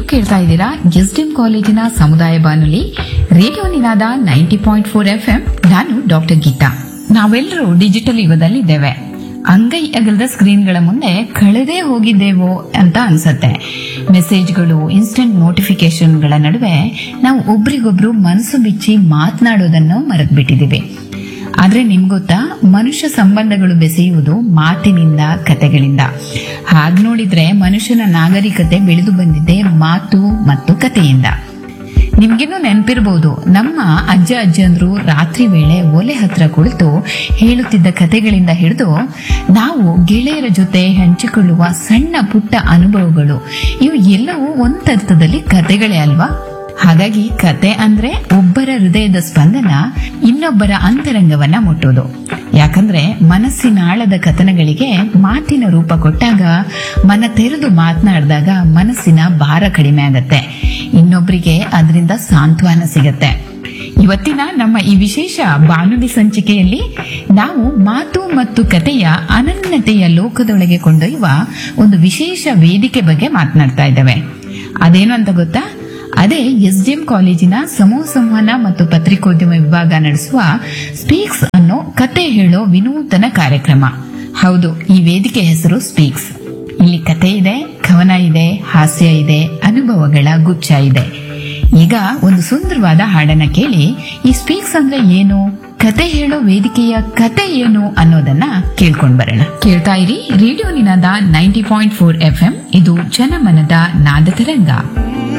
ಕೇಳ್ತಾ ಇದ್ದೀರಾ ಎಸ್ಡಿಎಂ ಕಾಲೇಜಿನ ಸಮುದಾಯ ಬಾನುಲಿ ರೇಡಿಯೋ ನಿನಾದ 90.4 FM. ನಾನು ಡಾಕ್ಟರ್ ಗೀತಾ. ನಾವೆಲ್ಲರೂ ಡಿಜಿಟಲ್ ಯುಗದಲ್ಲಿದ್ದೇವೆ. ಅಂಗೈ ಅಗಲದ ಸ್ಕ್ರೀನ್ಗಳ ಮುಂದೆ ಕಳೆದೇ ಹೋಗಿದ್ದೇವೋ ಅಂತ ಅನ್ಸತ್ತೆ. ಮೆಸೇಜ್ಗಳು, ಇನ್ಸ್ಟೆಂಟ್ ನೋಟಿಫಿಕೇಶನ್ಗಳ ನಡುವೆ ನಾವು ಒಬ್ರಿಗೊಬ್ರು ಮನಸ್ಸು ಬಿಚ್ಚಿ ಮಾತನಾಡೋದನ್ನು ಮರೆತುಬಿಟ್ಟಿದ್ದೀವಿ. ಆದ್ರೆ ನಿಮ್ಗೊತ್ತಾ, ಮನುಷ್ಯ ಸಂಬಂಧಗಳು ಬೆಸೆಯುವುದು ಮಾತಿನಿಂದ, ಕತೆಗಳಿಂದ. ಹಾಗ್ ನೋಡಿದ್ರೆ ಮನುಷ್ಯನ ನಾಗರಿಕತೆ ಬೆಳೆದು ಬಂದಿದೆ ಮಾತು ಮತ್ತು ಕತೆಯಿಂದ. ನಿಮ್ಗೇನೋ ನೆನಪಿರಬಹುದು, ನಮ್ಮ ಅಜ್ಜ ಅಜ್ಜಂದ್ರು ರಾತ್ರಿ ವೇಳೆ ಒಲೆ ಹತ್ರ ಕುಳಿತು ಹೇಳುತ್ತಿದ್ದ ಕತೆಗಳಿಂದ ಹಿಡಿದು ನಾವು ಗೆಳೆಯರ ಜೊತೆ ಹಂಚಿಕೊಳ್ಳುವ ಸಣ್ಣ ಪುಟ್ಟ ಅನುಭವಗಳು, ಇವು ಎಲ್ಲವೂ ಒಂದರ್ಥದಲ್ಲಿ ಕತೆಗಳೇ ಅಲ್ವಾ? ಹಾಗಾಗಿ ಕತೆ ಅಂದ್ರೆ ಒಬ್ಬರ ಹೃದಯದ ಸ್ಪಂದನ ಇನ್ನೊಬ್ಬರ ಅಂತರಂಗವನ್ನ ಮುಟ್ಟೋದು. ಯಾಕಂದ್ರೆ ಮನಸ್ಸಿನಾಳದ ಕಥನಗಳಿಗೆ ಮಾತಿನ ರೂಪ ಕೊಟ್ಟಾಗ, ಮನ ತೆರೆದು ಮಾತನಾಡಿದಾಗ ಮನಸ್ಸಿನ ಭಾರ ಕಡಿಮೆ ಆಗತ್ತೆ, ಇನ್ನೊಬ್ಬರಿಗೆ ಅದರಿಂದ ಸಾಂತ್ವನ ಸಿಗತ್ತೆ. ಇವತ್ತಿನ ನಮ್ಮ ಈ ವಿಶೇಷ ಬಾನುಲಿ ಸಂಚಿಕೆಯಲ್ಲಿ ನಾವು ಮಾತು ಮತ್ತು ಕಥೆಯ ಅನನ್ಯತೆಯ ಲೋಕದೊಳಗೆ ಕೊಂಡೊಯ್ಯುವ ಒಂದು ವಿಶೇಷ ವೇದಿಕೆ ಬಗ್ಗೆ ಮಾತನಾಡ್ತಾ ಇದ್ದೇವೆ. ಅದೇನು ಅಂತ ಗೊತ್ತಾ? ಅದೇ ಎಸ್ಡಿಎಂ ಕಾಲೇಜಿನ ಸಮೂಹ ಸಂವಹನ ಮತ್ತು ಪತ್ರಿಕೋದ್ಯಮ ವಿಭಾಗ ನಡೆಸುವ ಸ್ಪೀಕ್ಸ್ ಅನ್ನೋ ಕತೆ ಹೇಳೋ ವಿನೂತನ ಕಾರ್ಯಕ್ರಮ. ಹೌದು, ಈ ವೇದಿಕೆ ಹೆಸರು ಸ್ಪೀಕ್ಸ್. ಇಲ್ಲಿ ಕತೆ ಇದೆ, ಕವನ ಇದೆ, ಹಾಸ್ಯ ಇದೆ, ಅನುಭವಗಳ ಗುಚ್ಛ ಇದೆ. ಈಗ ಒಂದು ಸುಂದರವಾದ ಹಾಡನ್ನ ಕೇಳಿ, ಈ ಸ್ಪೀಕ್ಸ್ ಅಂದ್ರೆ ಏನು, ಕತೆ ಹೇಳೋ ವೇದಿಕೆಯ ಕತೆ ಏನು ಅನ್ನೋದನ್ನ ಕೇಳ್ಕೊಂಡ್ ಬರೋಣ. ಕೇಳ್ತಾ ಇರಿ ರೇಡಿಯೋ ನಿನಾದ 90.4 FM. ಇದು ಜನಮನದ ನಾದ ತರಂಗ.